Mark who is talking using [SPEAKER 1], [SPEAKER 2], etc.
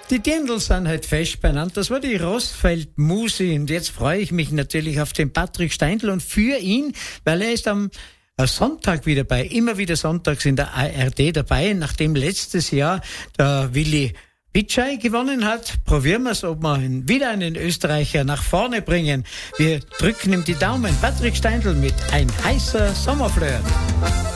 [SPEAKER 1] Die Dirndl sind halt fest benannt. Das war die Rossfeld Musi. Und jetzt freue ich mich natürlich auf den Patrick Steindl und für ihn, weil er ist am Sonntag wieder immer wieder sonntags in der ARD dabei. Nachdem letztes Jahr der Willi Bitschei gewonnen hat, probieren wir es, ob wir wieder einen Österreicher nach vorne bringen. Wir drücken ihm die Daumen. Patrick Steindl mit Ein heißer Sommerflirt.